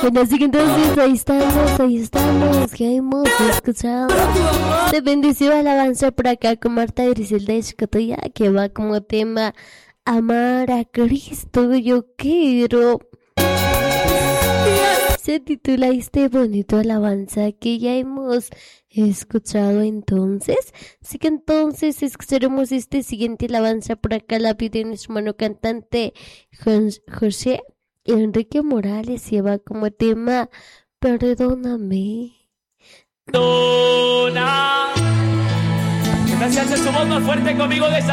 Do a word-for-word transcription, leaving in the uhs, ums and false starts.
Bueno, así que entonces ahí estamos, ahí estamos, que hemos escuchado. Se bendició alabanza por acá con Marta Griselda de Chicatoya, que va como tema amar a Cristo, yo quiero. Se titula este bonito alabanza que ya hemos escuchado entonces. Así que entonces escucharemos este siguiente alabanza por acá, la pide nuestro hermano cantante José Enrique Morales, lleva como tema Perdóname. Perdona. Gracias, su voz más fuerte conmigo de esa.